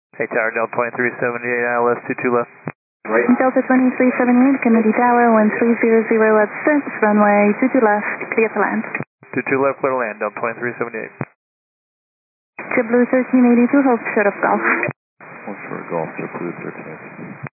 Hey Tower, Delta 2378, ILS 22 left. Right. Delta 2378, Kennedy Tower, 1300 left 6, runway 22 left, clear to land. 22 left, clear to land, Delta 2378. JetBlue 1382, hold short of Golf. Hold short of Golf, JetBlue 1382.